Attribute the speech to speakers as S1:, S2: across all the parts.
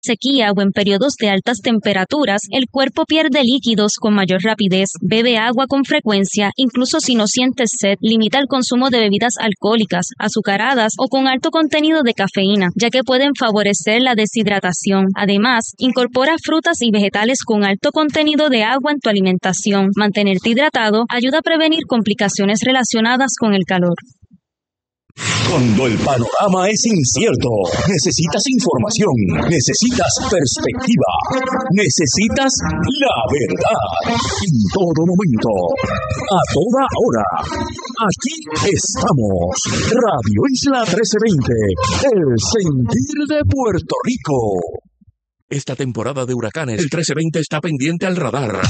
S1: sequía o en periodos de altas temperaturas, el cuerpo pierde líquidos con mayor rapidez. Bebe agua con frecuencia, incluso si no sientes sed. Limita el consumo de bebidas alcohólicas, azucaradas o con alto contenido de cafeína, ya que pueden favorecer la deshidratación. Además, incorpora frutas y vegetales con alto contenido de agua en tu alimentación. Mantenerte hidratado ayuda a prevenir complicaciones relacionadas con el calor.
S2: Cuando el panorama es incierto, necesitas información, necesitas perspectiva, necesitas la verdad. En todo momento, a toda hora. Aquí estamos. Radio Isla 1320, el sentir de Puerto Rico. Esta temporada de huracanes, el 1320 está pendiente al radar.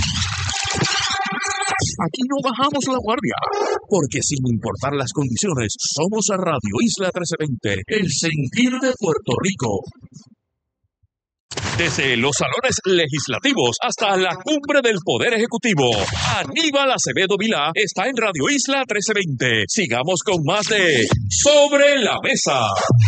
S2: Aquí no bajamos la guardia, porque sin importar las condiciones, somos a Radio Isla 1320, el sentir de Puerto Rico. Desde los salones legislativos hasta la cumbre del Poder Ejecutivo, Aníbal Acevedo Vilá está en Radio Isla 1320. Sigamos con más de Sobre la Mesa.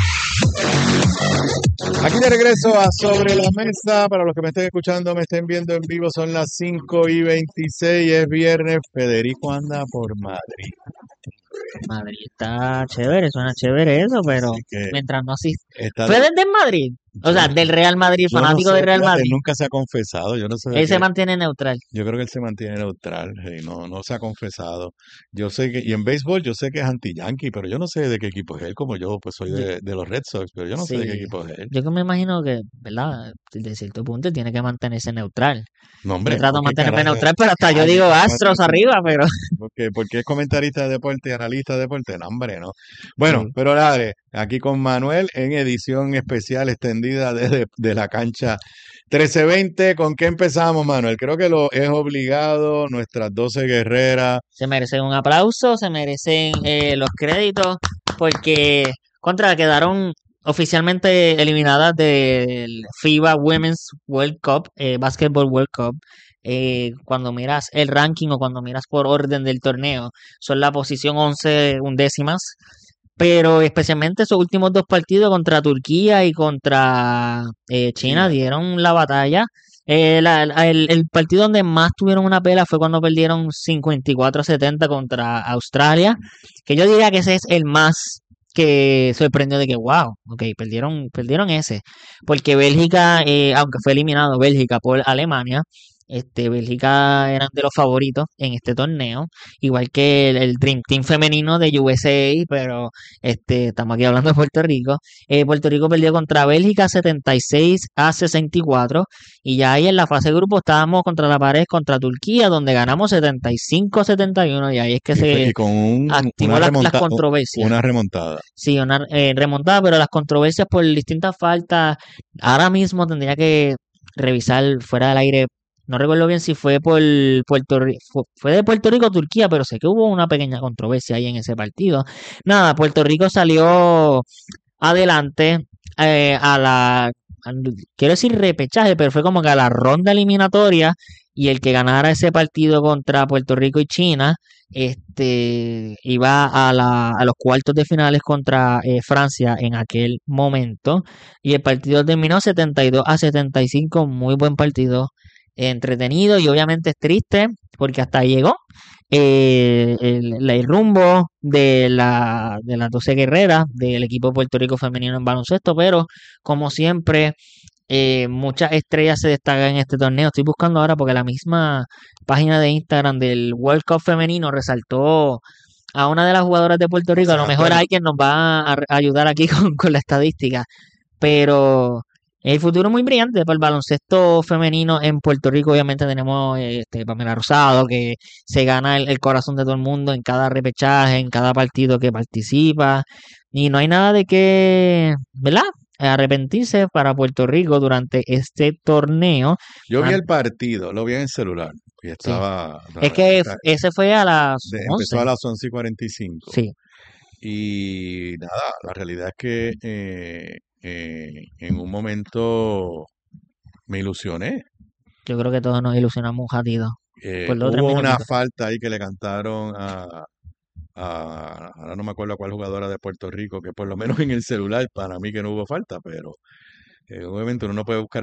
S3: Aquí de regreso a Sobre la Mesa. Para los que me estén escuchando, me estén viendo en vivo, son las 5:26, es viernes. Federico anda por Madrid.
S4: Madrid está chévere, suena chévere eso, pero mientras no asiste. ¿Fue desde Madrid? O sea, del Real Madrid, fanático del Real Madrid.
S3: Nunca se ha confesado, yo no sé.
S4: Él se mantiene neutral.
S3: Yo creo que él se mantiene neutral, no se ha confesado. Yo sé que, y en béisbol yo sé que es anti-yankee, pero yo no sé de qué equipo es él, como yo pues soy de los Red Sox, pero yo no sé de qué equipo es él.
S4: Yo que me imagino que, ¿verdad? De cierto punto él tiene que mantenerse neutral.
S3: No, hombre.
S4: Yo trato de mantenerme neutral, pero hasta yo digo Astros arriba, pero...
S3: Porque es comentarista de deporte y analista de deporte, no, hombre, ¿no? Bueno, pero dale, aquí con Manuel en edición especial extendida de la cancha 1320. ¿Con qué empezamos, Manuel? Creo que lo es obligado, nuestras 12 guerreras.
S4: Se merecen un aplauso, se merecen los créditos, porque quedaron oficialmente eliminadas del FIBA Women's World Cup, Basketball World Cup. Cuando miras el ranking o cuando miras por orden del torneo, son la posición 11 undécimas. Pero especialmente esos últimos dos partidos contra Turquía y contra China dieron la batalla. El partido donde más tuvieron una pela fue cuando perdieron 54-70 contra Australia, que yo diría que ese es el más que sorprendió de que wow, ok, perdieron ese, porque Bélgica, aunque fue eliminado Bélgica por Alemania, Bélgica eran de los favoritos en este torneo, igual que el Dream Team femenino de USA, pero estamos aquí hablando de Puerto Rico. Puerto Rico perdió contra Bélgica 76-64, y ya ahí en la fase de grupo estábamos contra la pared contra Turquía, donde ganamos 75-71, y ahí es que activó las controversias.
S3: Una remontada.
S4: Sí, una remontada, pero las controversias por distintas faltas, ahora mismo tendría que revisar fuera del aire. No recuerdo bien si fue por Puerto Rico, fue de Puerto Rico o Turquía, pero sé que hubo una pequeña controversia ahí en ese partido. Nada, Puerto Rico salió adelante quiero decir repechaje, pero fue como que a la ronda eliminatoria, y el que ganara ese partido contra Puerto Rico y China, iba a los cuartos de finales contra Francia en aquel momento, y el partido terminó 72-75, muy buen partido, entretenido, y obviamente es triste porque hasta ahí llegó el rumbo de las 12 guerreras del equipo de Puerto Rico femenino en baloncesto, pero como siempre muchas estrellas se destacan en este torneo. Estoy buscando ahora porque la misma página de Instagram del World Cup femenino resaltó a una de las jugadoras de Puerto Rico. A lo mejor hay quien nos va a ayudar aquí con la estadística, pero el futuro es muy brillante para el baloncesto femenino en Puerto Rico. Obviamente tenemos Pamela Rosado, que se gana el corazón de todo el mundo en cada repechaje, en cada partido que participa, y no hay nada de qué, ¿verdad?, arrepentirse para Puerto Rico durante este torneo.
S3: Yo vi el partido, lo vi en el celular y estaba...
S4: Sí. Es que ese fue a las 11.
S3: Empezó a las 11:45.
S4: Sí.
S3: Y nada, la realidad es que en un momento me ilusioné.
S4: Yo creo que todos nos ilusionamos un ratito.
S3: Hubo una falta ahí que le cantaron ahora no me acuerdo a cuál jugadora de Puerto Rico, que por lo menos en el celular para mí que no hubo falta, pero obviamente uno no puede buscar